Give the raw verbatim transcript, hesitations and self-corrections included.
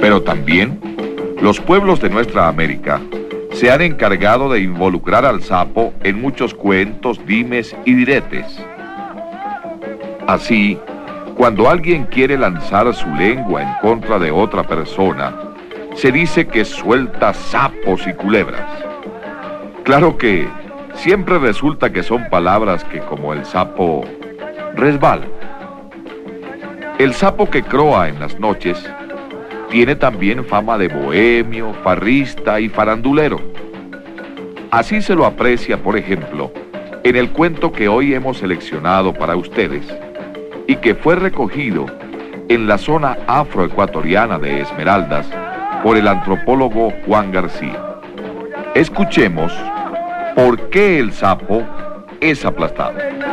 Pero también los pueblos de nuestra América se han encargado de involucrar al sapo en muchos cuentos, dimes y diretes. Así, cuando alguien quiere lanzar su lengua en contra de otra persona, se dice que suelta sapos y culebras. Claro que siempre resulta que son palabras que, como el sapo, resbalan. El sapo que croa en las noches tiene también fama de bohemio, farrista y farandulero. Así se lo aprecia, por ejemplo, en el cuento que hoy hemos seleccionado para ustedes y que fue recogido en la zona afroecuatoriana de Esmeraldas por el antropólogo Juan García. Escuchemos por qué el sapo es aplastado.